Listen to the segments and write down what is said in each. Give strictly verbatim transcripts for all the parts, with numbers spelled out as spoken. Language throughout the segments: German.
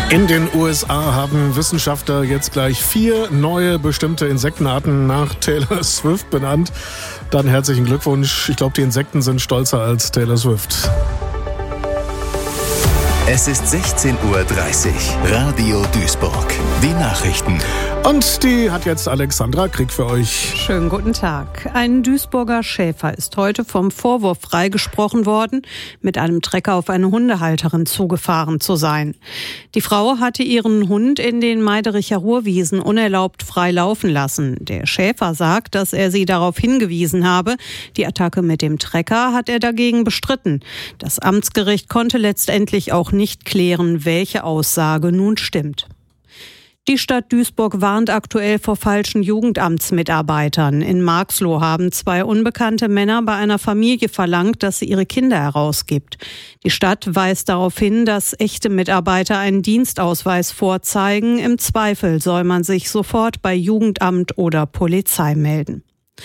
In den U S A haben Wissenschaftler jetzt gleich vier neue bestimmte Insektenarten nach Taylor Swift benannt. Dann herzlichen Glückwunsch. Ich glaube, die Insekten sind stolzer als Taylor Swift. Es ist sechzehn Uhr dreißig. Radio Duisburg. Die Nachrichten. Und die hat jetzt Alexandra Krieg für euch. Schönen guten Tag. Ein Duisburger Schäfer ist heute vom Vorwurf freigesprochen worden, mit einem Trecker auf eine Hundehalterin zugefahren zu sein. Die Frau hatte ihren Hund in den Meidericher Ruhrwiesen unerlaubt frei laufen lassen. Der Schäfer sagt, dass er sie darauf hingewiesen habe. Die Attacke mit dem Trecker hat er dagegen bestritten. Das Amtsgericht konnte letztendlich auch nicht klären, welche Aussage nun stimmt. Die Stadt Duisburg warnt aktuell vor falschen Jugendamtsmitarbeitern. In Marxloh haben zwei unbekannte Männer bei einer Familie verlangt, dass sie ihre Kinder herausgibt. Die Stadt weist darauf hin, dass echte Mitarbeiter einen Dienstausweis vorzeigen. Im Zweifel soll man sich sofort bei Jugendamt oder Polizei melden.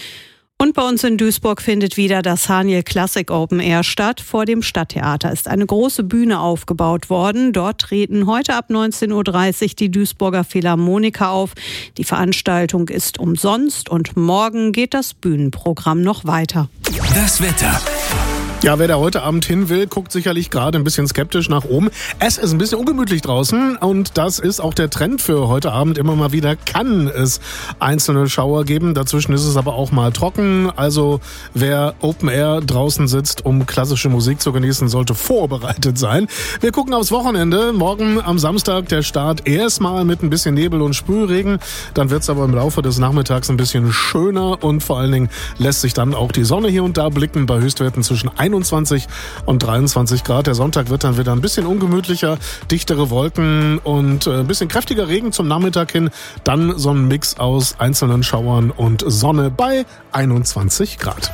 Und bei uns in Duisburg findet wieder das Haniel Classic Open Air statt. Vor dem Stadttheater ist eine große Bühne aufgebaut worden. Dort treten heute ab neunzehn Uhr dreißig die Duisburger Philharmoniker auf. Die Veranstaltung ist umsonst und morgen geht das Bühnenprogramm noch weiter. Das Wetter. Ja, wer da heute Abend hin will, guckt sicherlich gerade ein bisschen skeptisch nach oben. Es ist ein bisschen ungemütlich draußen und das ist auch der Trend für heute Abend. Immer mal wieder kann es einzelne Schauer geben. Dazwischen ist es aber auch mal trocken. Also wer Open Air draußen sitzt, um klassische Musik zu genießen, sollte vorbereitet sein. Wir gucken aufs Wochenende. Morgen am Samstag der Start erstmal mit ein bisschen Nebel und Sprühregen. Dann wird es aber im Laufe des Nachmittags ein bisschen schöner und vor allen Dingen lässt sich dann auch die Sonne hier und da blicken bei Höchstwerten zwischen einundzwanzig und dreiundzwanzig Grad. Der Sonntag wird dann wieder ein bisschen ungemütlicher, dichtere Wolken und ein bisschen kräftiger Regen zum Nachmittag hin. Dann so ein Mix aus einzelnen Schauern und Sonne bei einundzwanzig Grad.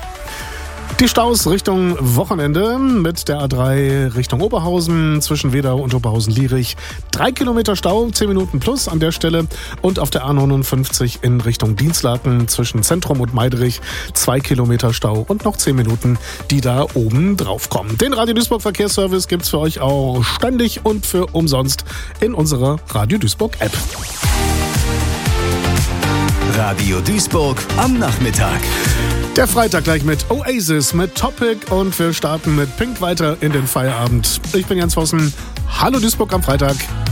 Die Staus Richtung Wochenende mit der A drei Richtung Oberhausen zwischen Wedau und Oberhausen-Lierich. Drei Kilometer Stau, zehn Minuten plus an der Stelle. Und auf der A neunundfünfzig in Richtung Dienstlaken zwischen Zentrum und Meiderich. Zwei Kilometer Stau und noch zehn Minuten, die da oben drauf kommen. Den Radio Duisburg Verkehrsservice gibt's für euch auch ständig und für umsonst in unserer Radio Duisburg App. Radio Duisburg am Nachmittag. Der Freitag gleich mit Oasis, mit Topic und wir starten mit Pink weiter in den Feierabend. Ich bin Jens Vossen. Hallo Duisburg am Freitag.